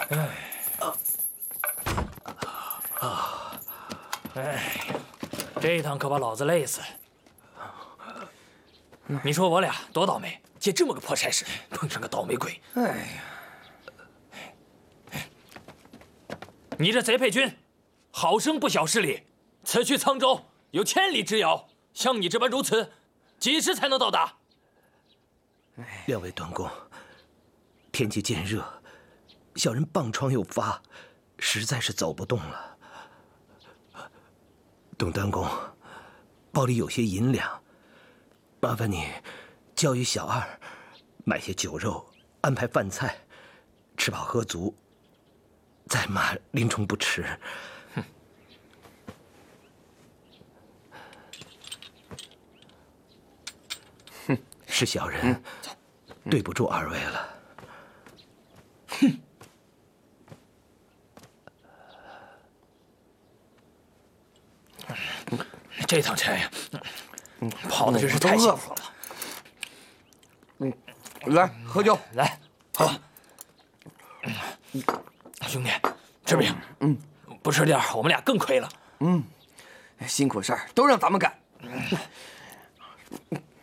这一趟可把老子累死。你说我俩多倒霉，借这么个破差事碰上个倒霉鬼。哎呀，你这贼配军，好生不晓事理。此去沧州有千里之遥，像你这般如此，几时才能到达？ 两位短公，天气渐热，小人棒疮又发，实在是走不动了。董短公，包里有些银两，麻烦你教育小二买些酒肉，安排饭菜，吃饱喝足，再骂林冲不迟。是小人对不住二位了。哼！ 这趟差呀，跑的真是太幸福了。 来喝酒， 来，喝。兄弟，吃不行。不吃点我们俩更亏了。 辛苦事儿都让咱们干。